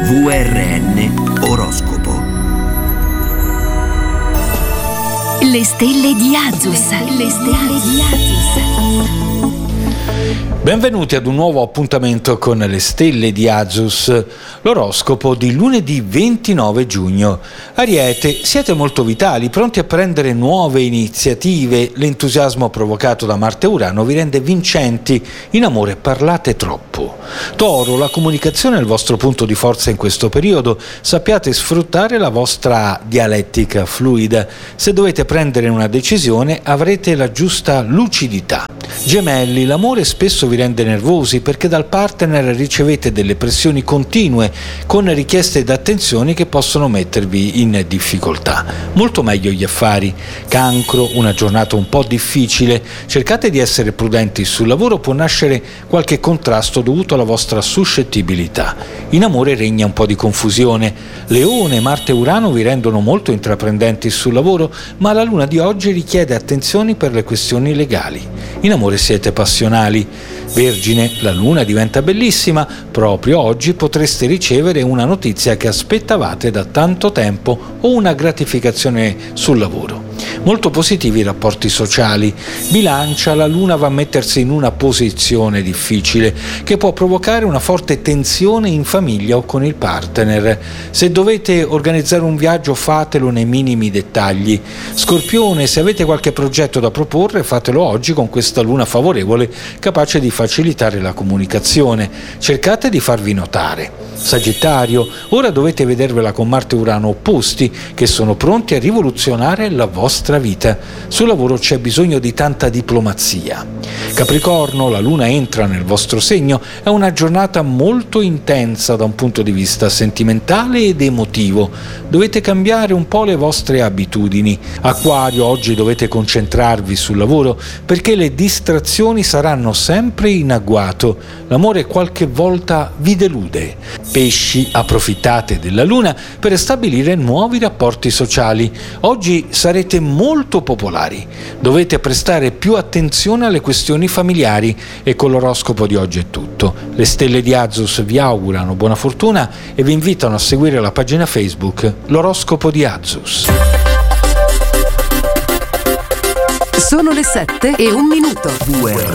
VRN Oroscopo. Le stelle di Azus. Le stelle di Azus. Benvenuti ad un nuovo appuntamento con le stelle di Azus, l'oroscopo di lunedì 29 giugno. Ariete, siete molto vitali, pronti a prendere nuove iniziative. L'entusiasmo provocato da Marte e Urano vi rende vincenti. In amore parlate troppo. Toro, la comunicazione è il vostro punto di forza in questo periodo. Sappiate sfruttare la vostra dialettica fluida. Se dovete prendere una decisione avrete la giusta lucidità. Gemelli, l'amore spesso vi rende nervosi perché dal partner ricevete delle pressioni continue con richieste d'attenzioni che possono mettervi in difficoltà. Molto meglio gli affari. Cancro, una giornata un po' difficile. Cercate di essere prudenti sul lavoro, può nascere qualche contrasto dovuto alla vostra suscettibilità. In amore regna un po' di confusione. Leone, Marte e Urano vi rendono molto intraprendenti sul lavoro, ma la luna di oggi richiede attenzioni per le questioni legali. In amore siete passionali. Vergine, la luna diventa bellissima, proprio oggi potreste ricevere una notizia che aspettavate da tanto tempo o una gratificazione sul lavoro. Molto positivi i rapporti sociali. Bilancia, la luna va a mettersi in una posizione difficile che può provocare una forte tensione in famiglia o con il partner. Se dovete organizzare un viaggio fatelo nei minimi dettagli. Scorpione, se avete qualche progetto da proporre fatelo oggi con questa luna favorevole capace di facilitare la comunicazione. Cercate di farvi notare. Sagittario, ora dovete vedervela con Marte e Urano opposti che sono pronti a rivoluzionare la vostra vita. Sul lavoro c'è bisogno di tanta diplomazia. Capricorno, la luna entra nel vostro segno, è una giornata molto intensa da un punto di vista sentimentale ed emotivo. Dovete cambiare un po' le vostre abitudini. Acquario, oggi dovete concentrarvi sul lavoro perché le distrazioni saranno sempre in agguato. L'amore qualche volta vi delude. Pesci, approfittate della luna per stabilire nuovi rapporti sociali. Oggi sarete molto popolari. Dovete prestare più attenzione alle questioni familiari e con l'oroscopo di oggi è tutto. Le stelle di Azus vi augurano buona fortuna e vi invitano a seguire la pagina Facebook L'oroscopo di Azus. Sono le 7:01. VRN